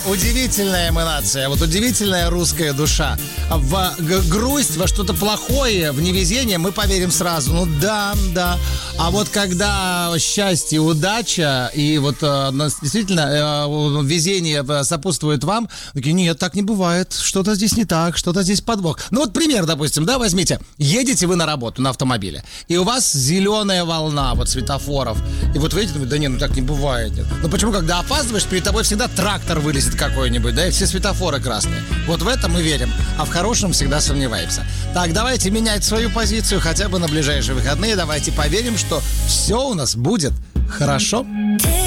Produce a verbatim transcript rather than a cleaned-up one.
удивительная эманация, вот удивительная русская душа. В г- грусть, во что-то плохое, в невезение мы поверим сразу. Ну да, да. А вот когда счастье, удача и вот э, действительно э, везение сопутствует вам, такие, нет, так не бывает. Что-то здесь не так, что-то здесь подвох. Ну вот пример, допустим, да, возьмите. Едете вы на работу на автомобиле, и у вас зеленая волна вот светофоров. И вот вы видите, да не, ну так не бывает. Ну почему, когда опаздываешь, перед тобой всегда трактор вылезет какой-нибудь, да, и все светофоры красные. Вот в это мы верим, а в хорошем всегда сомневаемся. Так, давайте менять свою позицию хотя бы на ближайшие выходные. Давайте поверим, что все у нас будет хорошо.